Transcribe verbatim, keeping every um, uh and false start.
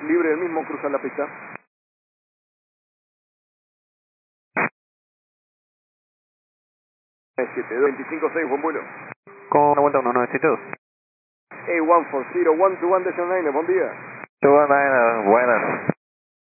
libre del mismo, cruzar la pista. siete dos veinticinco seis, buen vuelo. Con una vuelta uno nueve siete dos. A uno cuatro cero uno dos uno Decimal Nine, buen día. Two one nine, buenas.